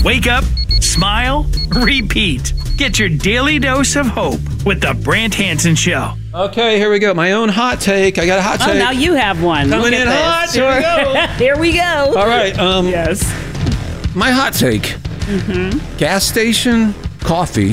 Wake up, smile, repeat. Get your daily dose of hope with the Brant Hansen Show. Okay, here we go. My own hot take. I got a hot take. Oh, now you have one. Coming in hot. Sure. Here we go. Here we go. All right. Yes. My hot take. Gas station coffee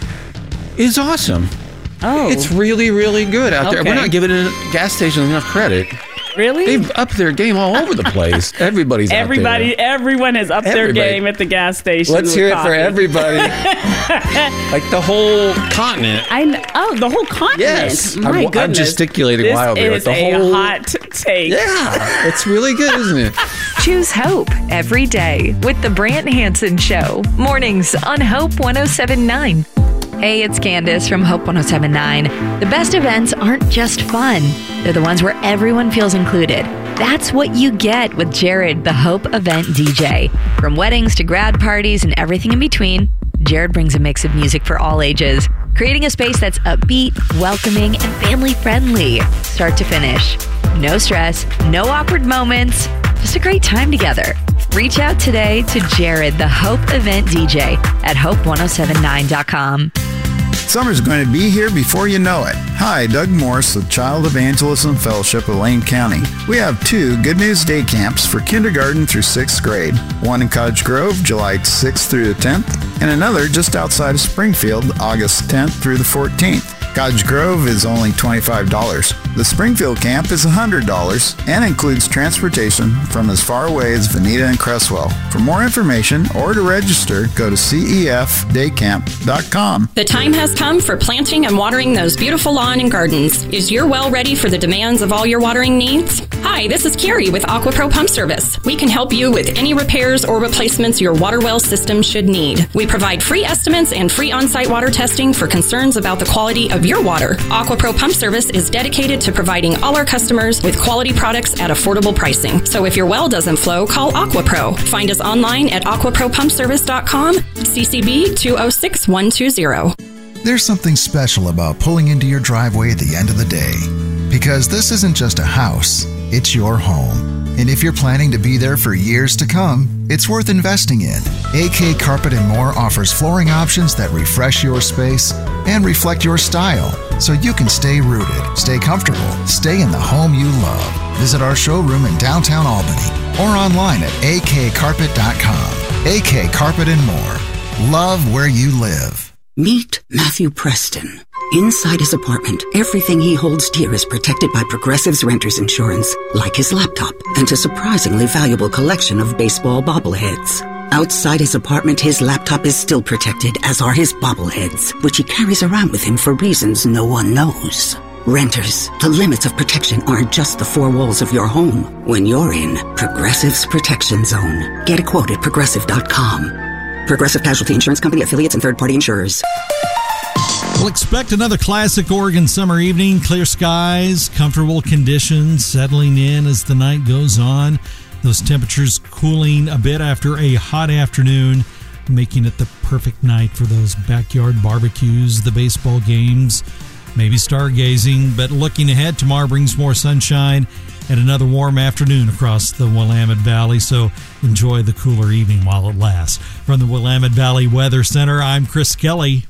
is awesome. Oh. It's really, really good out there. Okay. We're not giving gas stations enough credit. Really? They've upped their game all over the place. Everybody's out there. Everyone has upped their game at the gas station. Let's hear it for everybody. Like the whole continent. The whole continent. Yes. My goodness. I'm gesticulating wildly. This is like the a whole hot take. Yeah. It's really good, isn't it? Choose hope every day with the Brant Hansen Show. Mornings on Hope 107.9. Hey, it's Candace from Hope 107.9. The best events aren't just fun. They're the ones where everyone feels included. That's what you get with Jared, the Hope event DJ. From weddings to grad parties and everything in between, Jared brings a mix of music for all ages, creating a space that's upbeat, welcoming, and family-friendly, start to finish. No stress, no awkward moments, just a great time together. Reach out today to Jared, the Hope event DJ at hope1079.com. Summer's going to be here before you know it. Hi, Doug Morse with Child Evangelism Fellowship of Lane County. We have 2 Good News Day camps for kindergarten through 6th grade. One in Cottage Grove, July 6th through the 10th, and another just outside of Springfield, August 10th through the 14th. Cottage Grove is only $25. The Springfield camp is $100 and includes transportation from as far away as Veneta and Cresswell. For more information or to register, go to cefdaycamp.com. The time has come for planting and watering those beautiful lawn and gardens. Is your well ready for the demands of all your watering needs? Hi, this is Carrie with AquaPro Pump Service. We can help you with any repairs or replacements your water well system should need. We provide free estimates and free on-site water testing for concerns about the quality of your water. AquaPro Pump Service is dedicated to providing all our customers with quality products at affordable pricing. So if your well doesn't flow, call AquaPro. Find us online at aquapropumpservice.com, CCB 206120. There's something special about pulling into your driveway at the end of the day. Because this isn't just a house, it's your home. And if you're planning to be there for years to come, it's worth investing in. AK Carpet & More offers flooring options that refresh your space and reflect your style, so you can stay rooted, stay comfortable, stay in the home you love. Visit our showroom in downtown Albany or online at akcarpet.com. AK Carpet & More. Love where you live. Meet Matthew Preston. Inside his apartment, everything he holds dear is protected by Progressive's Renter's Insurance, like his laptop and a surprisingly valuable collection of baseball bobbleheads. Outside his apartment, his laptop is still protected, as are his bobbleheads, which he carries around with him for reasons no one knows. Renters, the limits of protection aren't just the 4 walls of your home. When you're in Progressive's Protection Zone, get a quote at Progressive.com. Progressive Casualty Insurance Company, affiliates, and third-party insurers. We'll expect another classic Oregon summer evening. Clear skies, comfortable conditions settling in as the night goes on. Those temperatures cooling a bit after a hot afternoon, making it the perfect night for those backyard barbecues, the baseball games, maybe stargazing. But looking ahead, tomorrow brings more sunshine and another warm afternoon across the Willamette Valley, so enjoy the cooler evening while it lasts. From the Willamette Valley Weather Center, I'm Chris Kelly.